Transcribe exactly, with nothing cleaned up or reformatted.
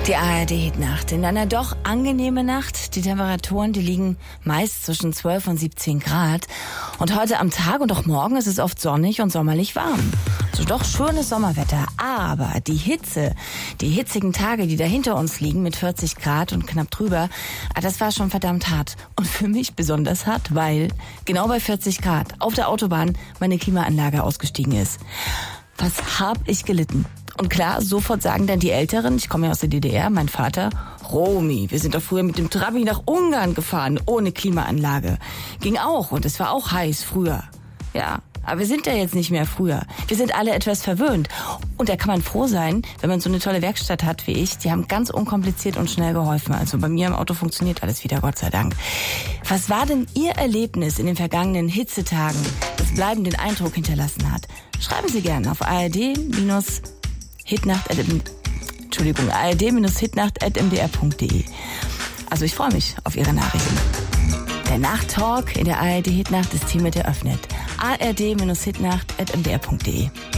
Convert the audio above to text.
Die A R D-Hitnacht. In einer doch angenehme Nacht. Die Temperaturen, die liegen meist zwischen zwölf und siebzehn Grad. Und heute am Tag und auch morgen ist es oft sonnig und sommerlich warm. Also doch schönes Sommerwetter. Aber die Hitze, die hitzigen Tage, die da hinter uns liegen mit vierzig Grad und knapp drüber, das war schon verdammt hart. Und für mich besonders hart, weil genau bei vierzig Grad auf der Autobahn meine Klimaanlage ausgestiegen ist. Was hab ich gelitten? Und klar, sofort sagen dann die Älteren, ich komme ja aus der D D R, mein Vater, Romy, wir sind doch früher mit dem Trabi nach Ungarn gefahren, ohne Klimaanlage. Ging auch und es war auch heiß früher. Ja, aber wir sind ja jetzt nicht mehr früher. Wir sind alle etwas verwöhnt. Und da kann man froh sein, wenn man so eine tolle Werkstatt hat wie ich. Die haben ganz unkompliziert und schnell geholfen. Also bei mir im Auto funktioniert alles wieder, Gott sei Dank. Was war denn Ihr Erlebnis in den vergangenen Hitzetagen, das bleibenden Eindruck hinterlassen hat? Schreiben Sie gerne auf A R D Hitnacht, Entschuldigung, A R D Hitnacht at m d r punkt d e. Also ich freue mich auf Ihre Nachrichten. Der Nachttalk in der A R D Hitnacht ist hiermit eröffnet. A R D Hitnacht at m d r punkt d e.